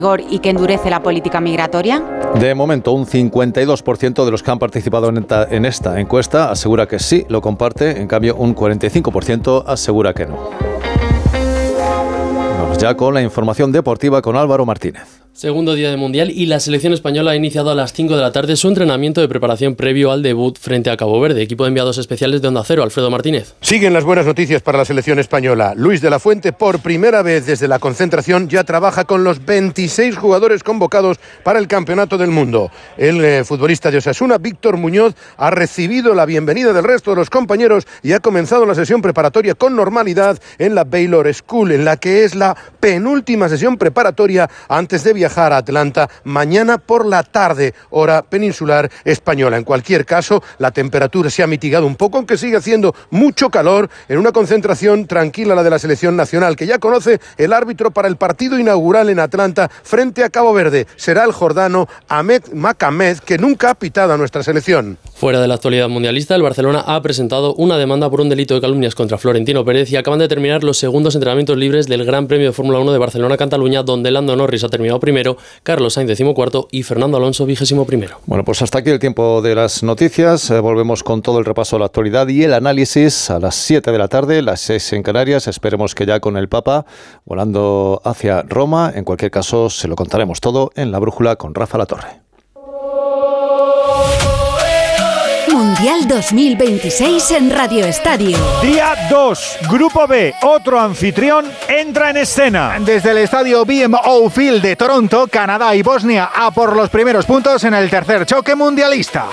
y que endurece la política migratoria? De momento, un 52% de los que han participado en esta encuesta asegura que sí, lo comparte. En cambio, un 45% asegura que no. Vamos ya con la información deportiva con Álvaro Martínez. Segundo día de Mundial y la selección española ha iniciado a las 5 de la tarde su entrenamiento de preparación previo al debut frente a Cabo Verde. Equipo de enviados especiales de Onda Cero, Alfredo Martínez. Siguen las buenas noticias para la selección española. Luis de la Fuente, por primera vez desde la concentración, ya trabaja con los 26 jugadores convocados para el Campeonato del Mundo. El futbolista de Osasuna, Víctor Muñoz, ha recibido la bienvenida del resto de los compañeros y ha comenzado la sesión preparatoria con normalidad en la Baylor School, en la que es la penúltima sesión preparatoria antes de viajar a Atlanta mañana por la tarde, hora peninsular española. En cualquier caso, la temperatura se ha mitigado un poco, aunque sigue haciendo mucho calor, en una concentración tranquila, la de la selección nacional, que ya conoce el árbitro para el partido inaugural en Atlanta frente a Cabo Verde. Será el jordano Ahmed Makamed, que nunca ha pitado a nuestra selección. Fuera de la actualidad mundialista, el Barcelona ha presentado una demanda por un delito de calumnias contra Florentino Pérez y acaban de terminar los segundos entrenamientos libres del Gran Premio de Fórmula 1 de Barcelona-Cataluña, donde Lando Norris ha terminado primero, Carlos Sainz 14º y Fernando Alonso 21º. Bueno, pues hasta aquí el tiempo de las noticias. Volvemos con todo el repaso de la actualidad y el análisis a las 7 de la tarde, las 6 en Canarias. Esperemos que ya con el Papa volando hacia Roma. En cualquier caso, se lo contaremos todo en La Brújula con Rafa Latorre. Mundial 2026 en Radio Estadio. Día 2, Grupo B. Otro anfitrión entra en escena. Desde el estadio BMO Field de Toronto, Canadá y Bosnia a por los primeros puntos en el tercer choque mundialista.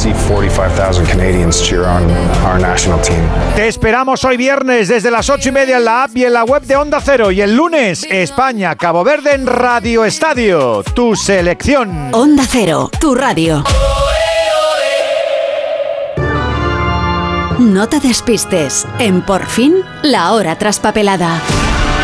Te esperamos hoy viernes desde las 8:30 en la app y en la web de Onda Cero. Y el lunes, España, Cabo Verde en Radio Estadio. Tu selección. Onda Cero, tu radio. No te despistes. En Por fin, la hora traspapelada.